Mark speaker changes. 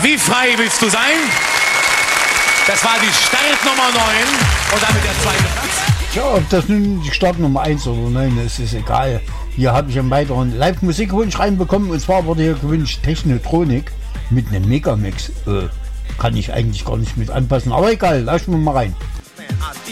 Speaker 1: Wie frei willst du sein? Das war die Startnummer 9 und damit der zweite Platz.
Speaker 2: Ja, ob das nun die Startnummer 1 oder 9 ist, ist egal. Hier habe ich einen weiteren Live-Musikwunsch reinbekommen und zwar wurde hier gewünscht Technotronik mit einem Megamix. Kann ich eigentlich gar nicht mit anpassen, aber egal, lassen wir mal rein.